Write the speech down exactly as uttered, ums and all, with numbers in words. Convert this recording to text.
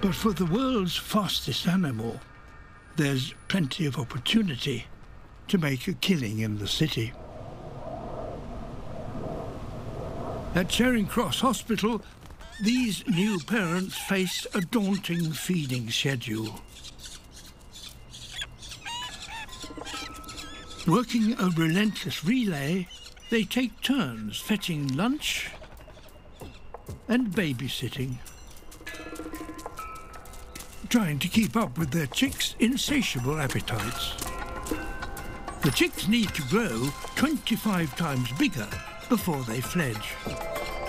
But for the world's fastest animal, there's plenty of opportunity to make a killing in the city. At Charing Cross Hospital, these new parents face a daunting feeding schedule. Working a relentless relay, they take turns fetching lunch and babysitting, trying to keep up with their chicks' insatiable appetites. The chicks need to grow twenty-five times bigger before they fledge.